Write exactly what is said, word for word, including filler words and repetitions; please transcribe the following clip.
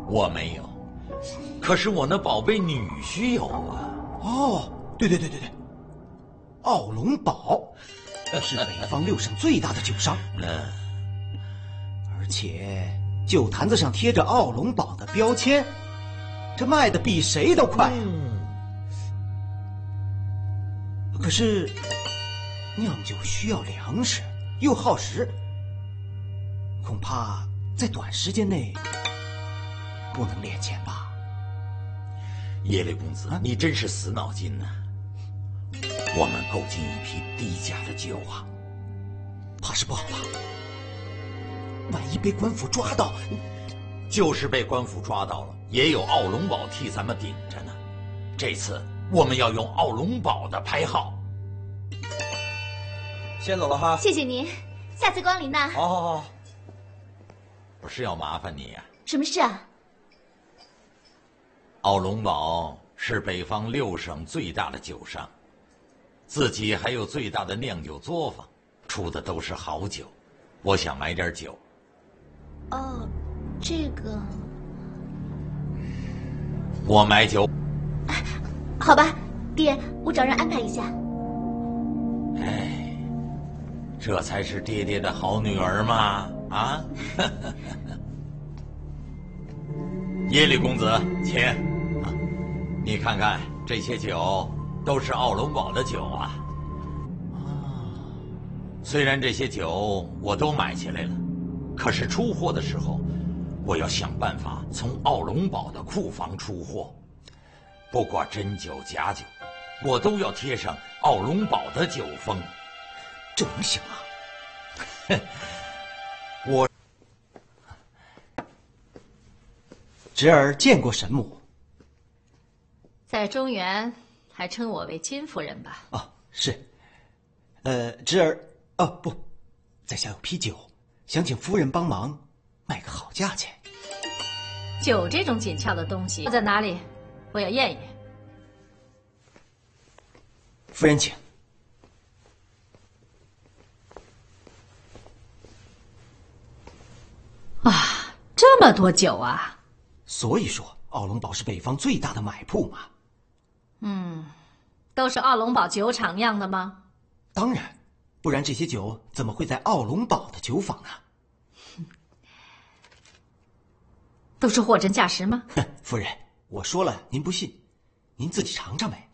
我没有，可是我那宝贝女婿有啊。 哦，对对对对对，奥龙堡是北方六省最大的酒商。 嗯， 而且酒坛子上贴着奥龙堡的标签，这卖的比谁都快呀、啊。嗯、可是酿酒需要粮食，又耗时，恐怕在短时间内不能敛钱吧？ 耶律公子，啊、你真是死脑筋呐、啊！我们购进一批低价的酒啊， 怕是不好吧？万一被官府抓到， 就是被官府抓到了，也有奥龙堡替咱们顶着呢。这次我们要用奥龙堡的牌号。 先走了哈， 谢谢您，下次光临呐。 好好好， 不是要麻烦你呀、啊？ 什么事啊？ 奥龙堡是北方六省最大的酒商，自己还有最大的酿酒作坊，出的都是好酒。我想买点酒。 哦，这个， 我买酒。 好吧，爹，我找人安排一下。 哎，这才是爹爹的好女儿嘛！啊，耶律公子，请。啊，你看看这些酒，都是奥龙堡的酒啊。虽然这些酒我都买下来了，可是出货的时候，我要想办法从奥龙堡的库房出货。不管真酒假酒，我都要贴上奥龙堡的酒封。 这能行啊？ 我侄儿见过神母。 在中原还称我为金夫人吧？ 哦，是。呃，侄儿，哦不，在下有批酒，想请夫人帮忙卖个好价钱。 酒这种紧俏的东西在哪里？我要验一验。 夫人请。 啊，这么多酒啊！ 所以说，奥龙堡是北方最大的买铺嘛。 嗯，都是奥龙堡酒厂酿的吗？ 当然，不然这些酒怎么会在奥龙堡的酒坊呢？ 都是货真价实吗？ 哼，夫人，我说了您不信，您自己尝尝呗。